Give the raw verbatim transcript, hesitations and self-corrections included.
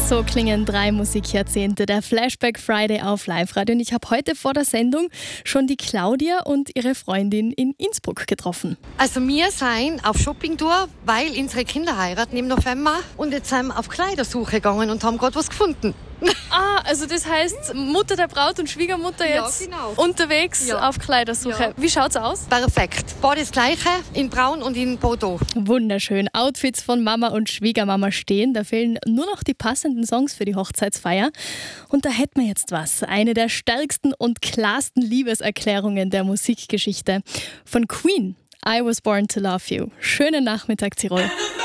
So klingen drei Musikjahrzehnte, der Flashback Friday auf Live-Radio. Und ich habe heute vor der Sendung schon die Claudia und ihre Freundin in Innsbruck getroffen. Also wir sind auf Shoppingtour, weil unsere Kinder heiraten im November. Und jetzt sind wir auf Kleidersuche gegangen und haben gerade was gefunden. Ah, also das heißt, Mutter der Braut und Schwiegermutter jetzt Ja, genau. unterwegs Ja. auf Kleidersuche. Ja. Wie schaut's aus? Perfekt. Beides Gleiche, in Braun und in Bordeaux. Wunderschön. Outfits von Mama und Schwiegermama stehen. Da fehlen nur noch die passenden Songs für die Hochzeitsfeier. Und da hätten wir jetzt was. Eine der stärksten und klarsten Liebeserklärungen der Musikgeschichte. Von Queen. I Was Born to Love You. Schönen Nachmittag, Tirol.